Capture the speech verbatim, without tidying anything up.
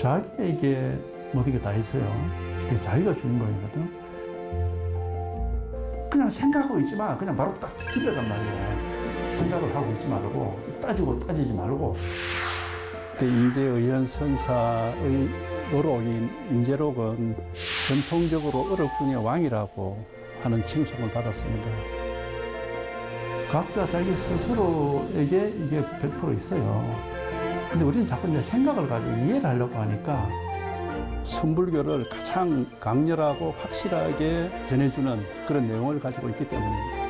자기에게 모든 게 다 있어요. 그게 자기가 주인공이거든. 그냥 생각하고 있지 마. 그냥 바로 딱 집에 간 말이야. 생각을 하고 있지 말고 따지고 따지지 말고. 임재의원 선사의 어록인 임재록은 전통적으로 어록 중의 왕이라고 하는 칭송을 받았습니다. 각자 자기 스스로에게 이게 백 퍼센트 있어요. 근데 우리는 자꾸 이제 생각을 가지고 이해를 하려고 하니까 선불교를 가장 강렬하고 확실하게 전해주는 그런 내용을 가지고 있기 때문입니다.